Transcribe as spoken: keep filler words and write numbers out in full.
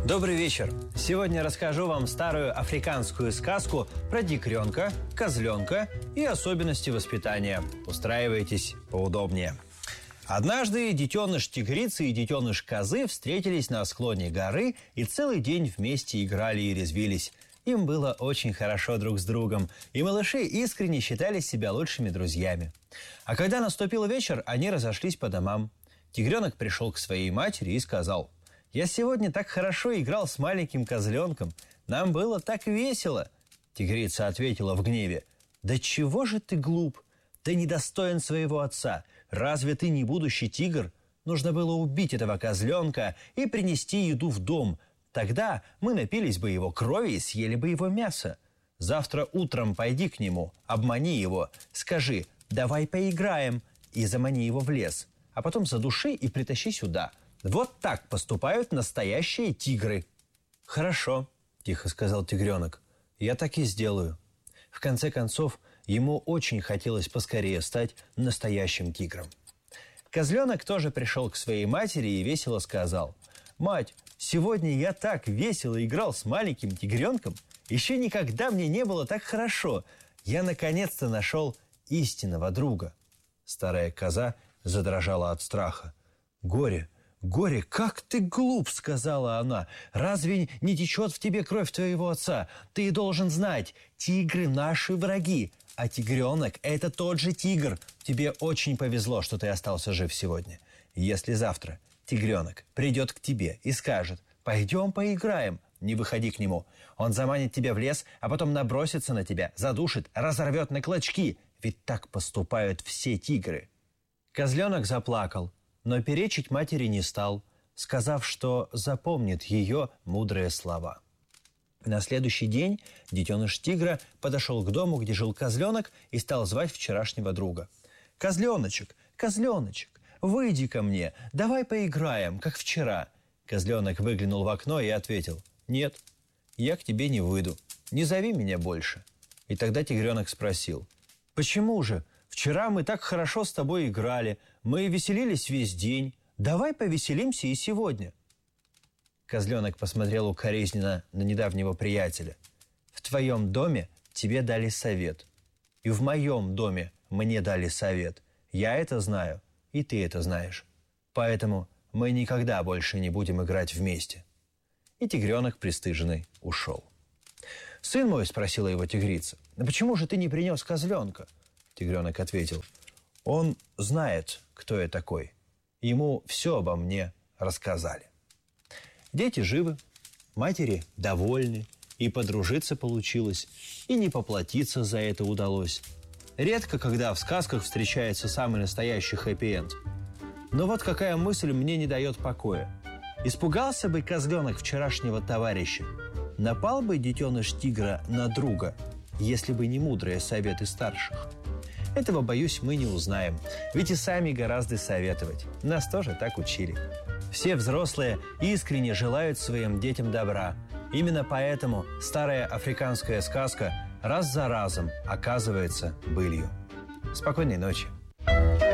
Добрый вечер! Сегодня расскажу вам старую африканскую сказку про тигренка, козленка и особенности воспитания. Устраивайтесь поудобнее. Однажды детеныш тигрицы и детеныш козы встретились на склоне горы и целый день вместе играли и резвились. Им было очень хорошо друг с другом, и малыши искренне считали себя лучшими друзьями. А когда наступил вечер, они разошлись по домам. Тигренок пришел к своей матери и сказал: «Я сегодня так хорошо играл с маленьким козленком. Нам было так весело». Тигрица ответила в гневе: «Да чего же ты глуп? Ты недостоин своего отца. Разве ты не будущий тигр? Нужно было убить этого козленка и принести еду в дом. Тогда мы напились бы его крови и съели бы его мясо. Завтра утром пойди к нему, обмани его, скажи: давай поиграем, и замани его в лес. А потом задуши и притащи сюда. Вот так поступают настоящие тигры». «Хорошо», – тихо сказал тигренок. «Я так и сделаю». В конце концов, ему очень хотелось поскорее стать настоящим тигром. Козленок тоже пришел к своей матери и весело сказал: «Мать, сегодня я так весело играл с маленьким тигренком. Еще никогда мне не было так хорошо. Я наконец-то нашел истинного друга». Старая коза задрожала от страха. «Горе, горе, как ты глуп!» – сказала она. «Разве не течет в тебе кровь твоего отца? Ты должен знать, тигры – наши враги, а тигренок – это тот же тигр. Тебе очень повезло, что ты остался жив сегодня. Если завтра тигренок придет к тебе и скажет: пойдем поиграем, не выходи к нему. Он заманит тебя в лес, а потом набросится на тебя, задушит, разорвет на клочки. Ведь так поступают все тигры». Козленок заплакал, но перечить матери не стал, сказав, что запомнит ее мудрые слова. На следующий день детеныш тигра подошел к дому, где жил козленок, и стал звать вчерашнего друга. «Козленочек, козленочек, выйди ко мне, давай поиграем, как вчера». Козленок выглянул в окно и ответил: «Нет, я к тебе не выйду, не зови меня больше». И тогда тигренок спросил: «Почему же? Вчера мы так хорошо с тобой играли, мы веселились весь день. Давай повеселимся и сегодня». Козленок посмотрел укоризненно на недавнего приятеля. «В твоем доме тебе дали совет, и в моем доме мне дали совет. Я это знаю, и ты это знаешь. Поэтому мы никогда больше не будем играть вместе». И тигренок, пристыженный, ушел. «Сын мой, — спросила его тигрица, — почему же ты не принес козленка?» Тигренок ответил: «Он знает, кто я такой. Ему все обо мне рассказали». Дети живы, матери довольны, и подружиться получилось, и не поплатиться за это удалось. Редко, когда в сказках встречается самый настоящий хэппи-энд. Но вот какая мысль мне не дает покоя. Испугался бы козленок вчерашнего товарища, напал бы детеныш тигра на друга, если бы не мудрые советы старших. Этого, боюсь, мы не узнаем, ведь и сами гораздо советовать. Нас тоже так учили. Все взрослые искренне желают своим детям добра. Именно поэтому старая африканская сказка раз за разом оказывается былью. Спокойной ночи.